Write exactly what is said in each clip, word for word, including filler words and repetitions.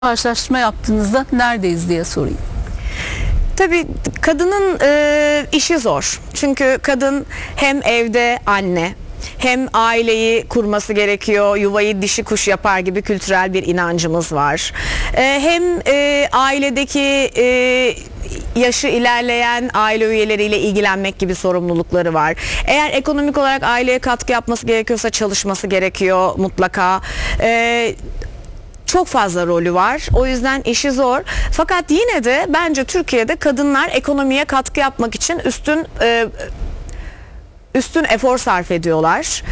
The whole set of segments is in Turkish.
karşılaştırma yaptığınızda neredeyiz diye sorayım. Tabii kadının e, işi zor. Çünkü kadın hem evde anne, hem aileyi kurması gerekiyor, yuvayı dişi kuş yapar gibi kültürel bir inancımız var. E, hem e, ailedeki e, yaşı ilerleyen aile üyeleriyle ilgilenmek gibi sorumlulukları var. Eğer ekonomik olarak aileye katkı yapması gerekiyorsa çalışması gerekiyor mutlaka. E, Çok fazla rolü var. O yüzden işi zor. Fakat yine de bence Türkiye'de kadınlar ekonomiye katkı yapmak için üstün e, üstün efor sarf ediyorlar.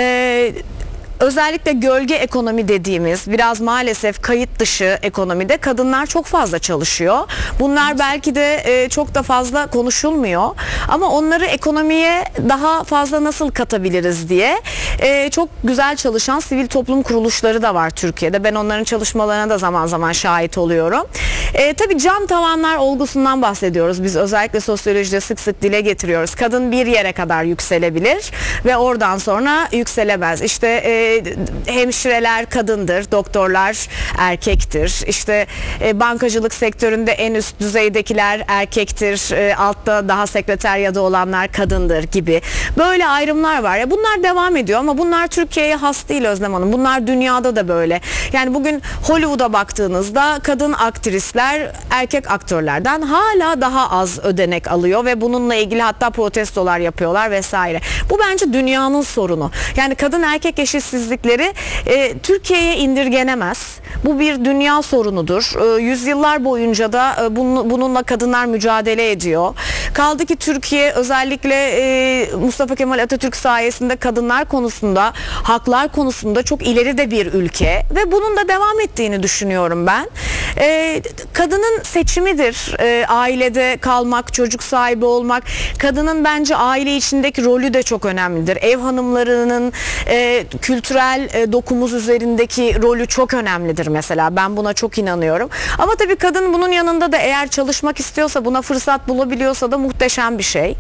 E, Özellikle gölge ekonomi dediğimiz biraz maalesef kayıt dışı ekonomide kadınlar çok fazla çalışıyor. Bunlar belki de e, çok da fazla konuşulmuyor. Ama onları ekonomiye daha fazla nasıl katabiliriz diye e, çok güzel çalışan sivil toplum kuruluşları da var Türkiye'de. Ben onların çalışmalarına da zaman zaman şahit oluyorum. E, tabii cam tavanlar olgusundan bahsediyoruz. Biz özellikle sosyolojide sık sık dile getiriyoruz. Kadın bir yere kadar yükselebilir ve oradan sonra yükselemez. İşte e, hemşireler kadındır, doktorlar erkektir. İşte e, bankacılık sektöründe en üst düzeydekiler erkektir, e, altta daha sekreteryada olanlar kadındır gibi. Böyle ayrımlar var. Ya bunlar devam ediyor ama bunlar Türkiye'ye has değil Özlem Hanım. Bunlar dünyada da böyle. Yani bugün Hollywood'a baktığınızda kadın aktrisler erkek aktörlerden hala daha az ödenek alıyor ve bununla ilgili hatta protestolar yapıyorlar vesaire. Bu bence dünyanın sorunu. Yani kadın erkek eşitsizlikleri e, Türkiye'ye indirgenemez. Bu bir dünya sorunudur. E, yüzyıllar boyunca da e, bunu, bununla kadınlar mücadele ediyor. Kaldı ki Türkiye özellikle e, Mustafa Kemal Atatürk sayesinde kadınlar konusunda, haklar konusunda çok ileride bir ülke ve bunun da devam ettiğini düşünüyorum ben. E, kadının seçimidir e, ailede kalmak, çocuk sahibi olmak. Kadının bence aile içindeki rolü de çok önemlidir. Ev hanımlarının e, kültürel e, dokumuz üzerindeki rolü çok önemlidir mesela. Ben buna çok inanıyorum. Ama tabii kadın bunun yanında da eğer çalışmak istiyorsa, buna fırsat bulabiliyorsa da muhteşem bir şey.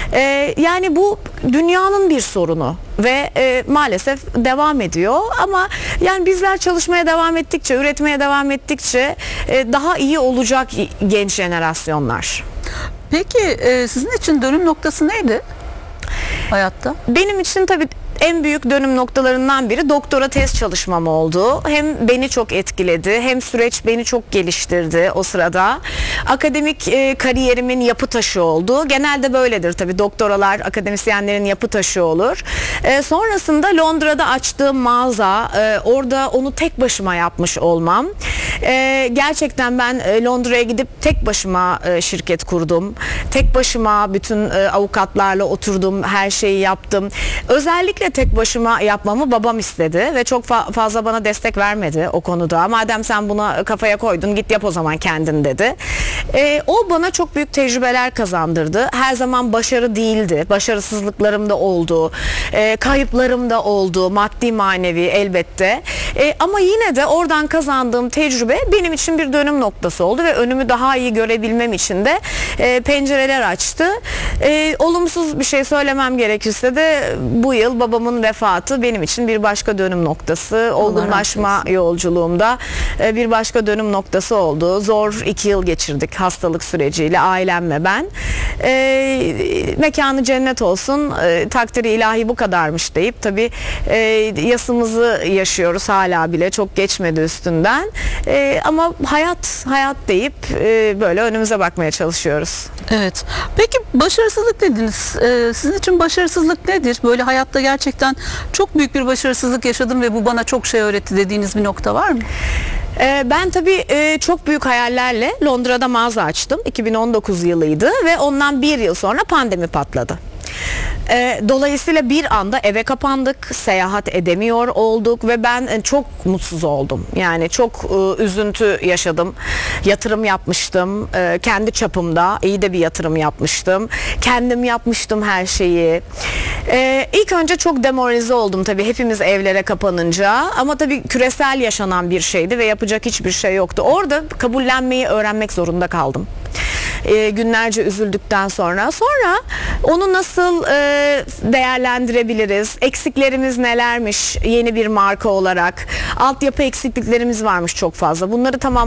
E, yani bu dünyanın bir sorunu ve e, maalesef devam ediyor. Ama yani bizler çalışmaya devam ettikçe, üretmeye devam ettikçe e, daha iyi olacak genç jenerasyonlar. Peki e, sizin için dönüm noktası neydi hayatta? Benim için tabii en büyük dönüm noktalarından biri doktora tez çalışmam oldu. Hem beni çok etkiledi, hem süreç beni çok geliştirdi o sırada. Akademik e, kariyerimin yapı taşı oldu. Genelde böyledir tabii, doktoralar akademisyenlerin yapı taşı olur. E, sonrasında Londra'da açtığım mağaza, e, orada onu tek başıma yapmış olmam. E, gerçekten ben e, Londra'ya gidip tek başıma e, şirket kurdum. Tek başıma bütün e, avukatlarla oturdum, her şeyi yaptım. Özellikle tek başıma yapmamı babam istedi ve çok fa- fazla bana destek vermedi o konuda. Madem sen buna kafaya koydun, git yap o zaman kendin dedi. E, o bana çok büyük tecrübeler kazandırdı. Her zaman başarı değildi. Başarısızlıklarım da oldu. E, kayıplarım da oldu. Maddi manevi elbette. E, ama yine de oradan kazandığım tecrübe benim için bir dönüm noktası oldu ve önümü daha iyi görebilmem için de e, pencereler açtı. E, olumsuz bir şey söylemem gerekirse de bu yıl babamın vefatı benim için bir başka dönüm noktası. Olgunlaşma yolculuğumda e, bir başka dönüm noktası oldu. Zor iki yıl geçirdik hastalık süreciyle, ailemle ben. E, mekanı cennet olsun, e, takdiri ilahi bu kadarmış deyip tabii e, yasımızı yaşıyoruz hala bile, çok geçmedi üstünden. E, ama hayat hayat deyip e, böyle önümüze bakmaya çalışıyoruz. Evet. Peki başarısızlık dediniz. Ee, sizin için başarısızlık nedir? Böyle hayatta gerçekten çok büyük bir başarısızlık yaşadım ve bu bana çok şey öğretti dediğiniz bir nokta var mı? Ben tabii çok büyük hayallerle Londra'da mağaza açtım. iki bin on dokuz yılıydı ve ondan bir yıl sonra pandemi patladı. Dolayısıyla bir anda eve kapandık, seyahat edemiyor olduk ve ben çok mutsuz oldum. Yani çok üzüntü yaşadım. Yatırım yapmıştım, kendi çapımda iyi de bir yatırım yapmıştım. Kendim yapmıştım her şeyi. İlk önce çok demoralize oldum tabii, hepimiz evlere kapanınca, ama tabii küresel yaşanan bir şeydi ve yapacak hiçbir şey yoktu. Orada kabullenmeyi öğrenmek zorunda kaldım. e, günlerce üzüldükten sonra. Sonra onu nasıl e, değerlendirebiliriz? Eksiklerimiz nelermiş yeni bir marka olarak? Altyapı eksikliklerimiz varmış çok fazla. Bunları tamam